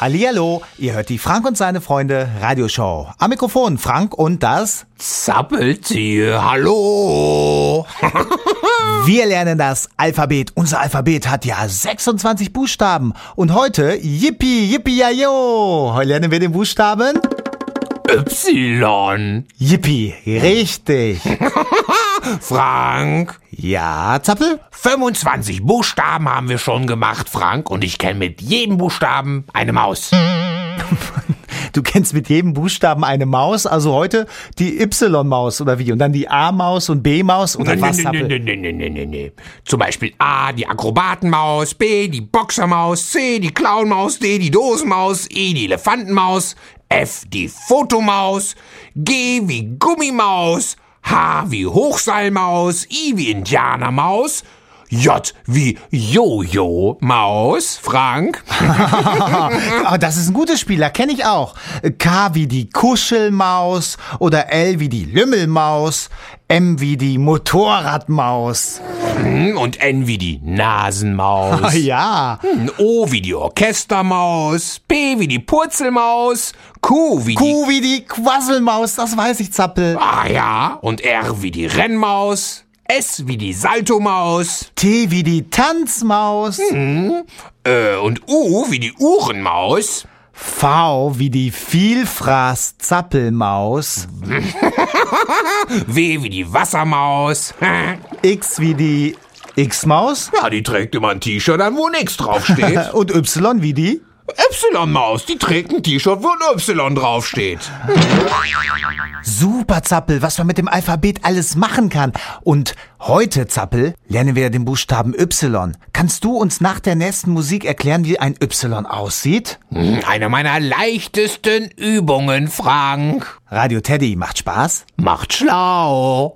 Hallihallo, ihr hört die Frank und seine Freunde Radioshow. Am Mikrofon Frank und das Zappeltier, hallo. Wir lernen das Alphabet. Unser Alphabet hat ja 26 Buchstaben. Und heute, yippie, yippie, ja, yo. Heute lernen wir den Buchstaben Y. Yippie, richtig. Frank, Ja, Zappel? 25 Buchstaben haben wir schon gemacht, Frank. Und ich kenne mit jedem Buchstaben eine Maus. Du kennst mit jedem Buchstaben eine Maus, also heute die Y-Maus oder wie? Und dann die A-Maus und B-Maus oder was, Zappel? Nee. Zum Beispiel A, die Akrobatenmaus, B, die Boxermaus, C, die Clownmaus, D, die Dosenmaus, E, die Elefantenmaus, F, die Fotomaus, G wie Gummimaus, H wie Hochseilmaus, I wie Indianermaus, J wie Jojo-Maus, Frank. Oh, das ist ein gutes Spiel, da kenne ich auch. K wie die Kuschelmaus oder L wie die Lümmelmaus, M wie die Motorradmaus. Und N wie die Nasenmaus. Oh, ja. O wie die Orchestermaus, P wie die Purzelmaus, Q wie die Quasselmaus, das weiß ich, Zappel. Ah ja, und R wie die Rennmaus, S wie die Saltomaus, T wie die Tanzmaus. und U wie die Uhrenmaus, V wie die Vielfraß-Zappelmaus. W wie die Wassermaus. X wie die X-Maus. Ja, die trägt immer ein T-Shirt an, wo nix draufsteht. Und Y wie die? Y-Maus, die trägt ein T-Shirt, wo ein Y draufsteht. Super, Zappel, was man mit dem Alphabet alles machen kann. Und heute, Zappel, lernen wir den Buchstaben Y. Kannst du uns nach der nächsten Musik erklären, wie ein Y aussieht? Eine meiner leichtesten Übungen, Frank. Radio Teddy macht Spaß. Macht schlau.